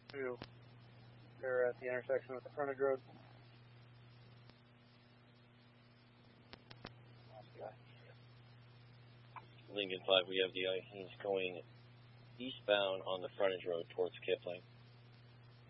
2. They're at the intersection with the frontage road. Lincoln 5, we have the he's going eastbound on the frontage road towards Kipling.